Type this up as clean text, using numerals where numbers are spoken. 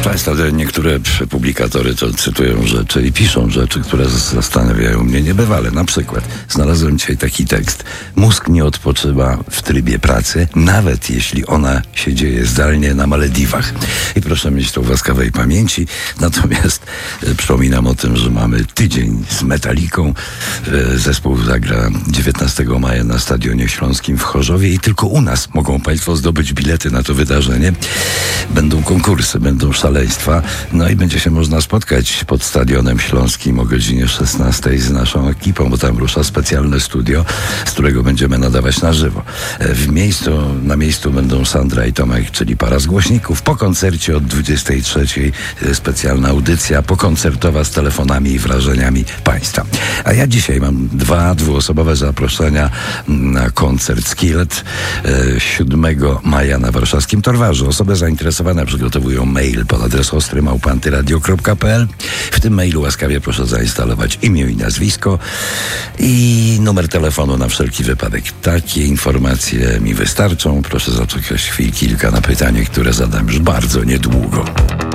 Często niektóre publikatory to cytują rzeczy i piszą rzeczy, które zastanawiają mnie niebywale. Na przykład znalazłem dzisiaj taki tekst. Mózg nie odpoczywa w trybie pracy, nawet jeśli ona się dzieje zdalnie na Malediwach. I proszę mieć to w łaskawej pamięci. Natomiast przypominam o tym, że mamy tydzień z Metaliką. Zespół zagra 19 maja na Stadionie Śląskim w Chorzowie i tylko u nas mogą Państwo zdobyć bilety na to wydarzenie. Będą konkursy, będą szaleństwa. No i będzie się można spotkać pod Stadionem Śląskim o godzinie 16 z naszą ekipą, bo tam rusza specjalne studio, z którego będziemy nadawać na żywo. Na miejscu będą Sandra i Tomek, czyli para z głośników. Po koncercie od 23 specjalna audycja pokoncertowa z telefonami i wrażeniami Państwa. A ja dzisiaj mam dwuosobowe zaproszenia na koncert Skillet 7 maja na warszawskim Torwarzu. Osoby zainteresowane przygotowują mail pod adres ostry@antyradio.pl. W tym mailu łaskawie proszę zainstalować imię i nazwisko i numer telefonu na wszelki wypadek. Takie informacje mi wystarczą. Proszę zaczekać kilka na pytanie, które zadam już bardzo niedługo.